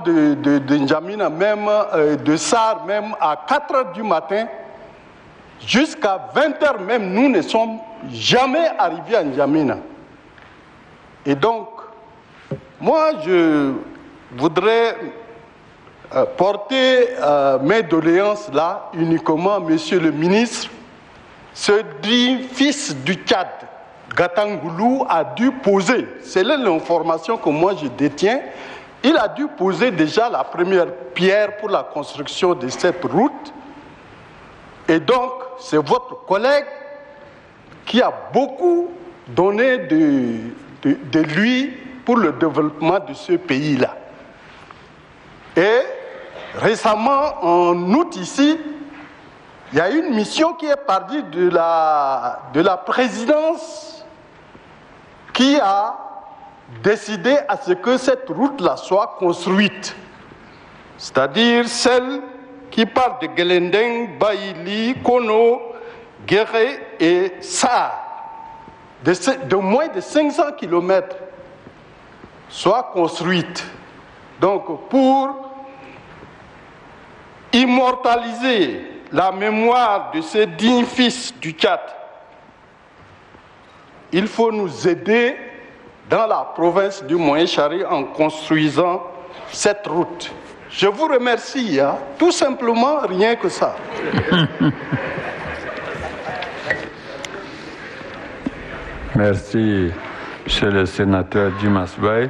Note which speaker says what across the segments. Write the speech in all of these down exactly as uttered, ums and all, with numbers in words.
Speaker 1: de, de, de N'Djamena, même euh, de Sarr, même à quatre heures du matin, jusqu'à vingt heures même, nous ne sommes jamais arrivés à N'Djamena. Et donc, moi, je voudrais euh, porter euh, mes doléances là uniquement, Monsieur le ministre. Ce dit fils du Tchad, Gatangoulou, a dû poser, c'est l'information que moi je détiens, il a dû poser déjà la première pierre pour la construction de cette route. Et donc, c'est votre collègue qui a beaucoup donné de, de, de lui pour le développement de ce pays-là. Et récemment, en août ici, il y a une mission qui est partie de la, de la présidence qui a décidé à ce que cette route-là soit construite. C'est-à-dire celle qui part de Gelendeng, Baïli, Kono, Guéré et Sarr, de, de moins de cinq cents kilomètres, soit construite. Donc, pour immortaliser la mémoire de ces dignes fils du Tchad, il faut nous aider dans la province du Moyen-Chari en construisant cette route. Je vous remercie, hein, tout simplement, rien que ça.
Speaker 2: Merci, monsieur le sénateur Dimas Bay.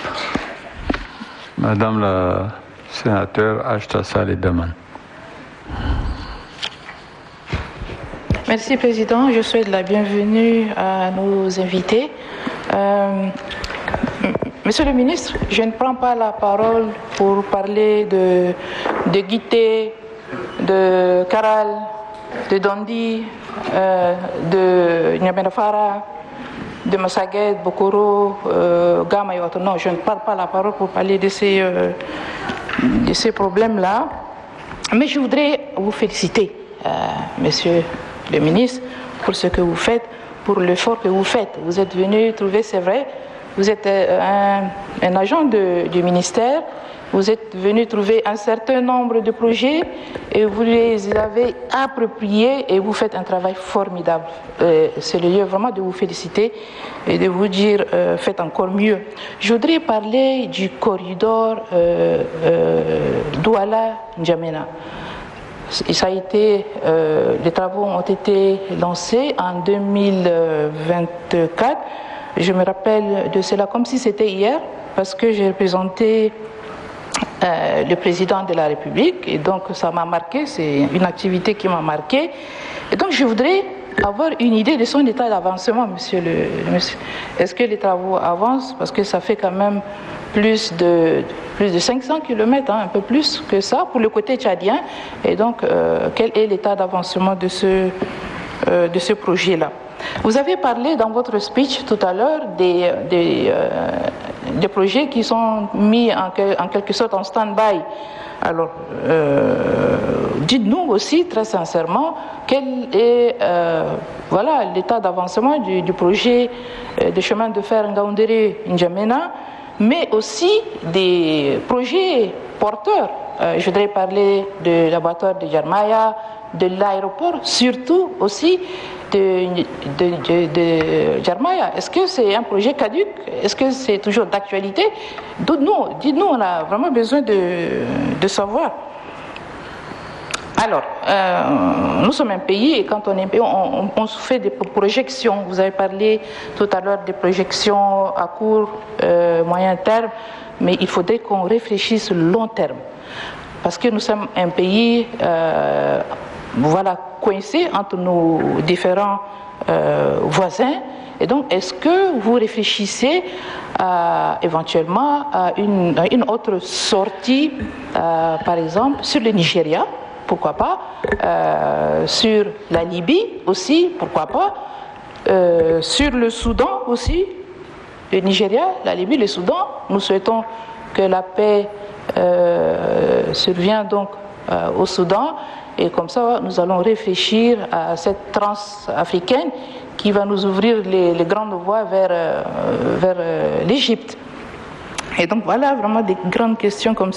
Speaker 2: Madame la sénateur Ashta Saleh Daman.
Speaker 3: Merci, Président. Je souhaite la bienvenue à nos invités. Euh, Monsieur le ministre, je ne prends pas la parole pour parler de, de Guité, de Karal, de Dondi, euh, de N'Djamena Fara, de Massaguet, Bokoro, euh, Gama et autres. Non, je ne parle pas la parole pour parler de ces, euh, de ces problèmes-là. Mais je voudrais vous féliciter, euh, Monsieur le ministre, pour ce que vous faites, pour l'effort que vous faites. Vous êtes venu trouver, c'est vrai, vous êtes un, un agent de, du ministère, vous êtes venu trouver un certain nombre de projets et vous les avez appropriés et vous faites un travail formidable. Euh, c'est le lieu vraiment de vous féliciter et de vous dire euh, faites encore mieux. Je voudrais parler du corridor euh, euh, Douala-N'Djamena. Ça a été, euh, les travaux ont été lancés en deux mille vingt-quatre. Je me rappelle de cela comme si c'était hier, parce que j'ai représenté euh, le président de la République, et donc ça m'a marqué, c'est une activité qui m'a marqué. Et donc je voudrais avoir une idée de son état d'avancement, monsieur le, le monsieur. Est-ce que les travaux avancent? Parce que ça fait quand même plus de, plus de cinq cents kilomètres, hein, un peu plus que ça, pour le côté tchadien. Et donc, euh, quel est l'état d'avancement de ce, euh, de ce projet-là? Vous avez parlé dans votre speech tout à l'heure des, des, euh, des projets qui sont mis en, en quelque sorte en stand-by. Alors, euh, dites-nous aussi très sincèrement quel est euh, voilà, l'état d'avancement du, du projet euh, de chemin de fer Ngaoundéré-N'Djamena, mais aussi des projets porteurs. Euh, je voudrais parler de l'abattoir de Jarmaya, de l'aéroport, surtout aussi de, de, de, de Jarmaya. Est-ce que c'est un projet caduc? Est-ce que c'est toujours d'actualité? Dites-nous, dites-nous, on a vraiment besoin de, de savoir. Alors, euh, nous sommes un pays, et quand on est un pays, on, on, on fait des projections. Vous avez parlé tout à l'heure des projections à court, euh, moyen terme, mais il faudrait qu'on réfléchisse long terme. Parce que nous sommes un pays euh, voilà, coincé entre nos différents euh, voisins. Et donc, est-ce que vous réfléchissez à, éventuellement à une, à une autre sortie, euh, par exemple, sur le Nigeria, pourquoi pas, euh, sur la Libye aussi, pourquoi pas, euh, sur le Soudan aussi, le Nigeria, la Libye, le Soudan. Nous souhaitons que la paix euh, survienne donc euh, au Soudan, et comme ça nous allons réfléchir à cette transe africaine qui va nous ouvrir les, les grandes voies vers, euh, vers euh, l'Égypte. Et donc voilà vraiment des grandes questions comme ça.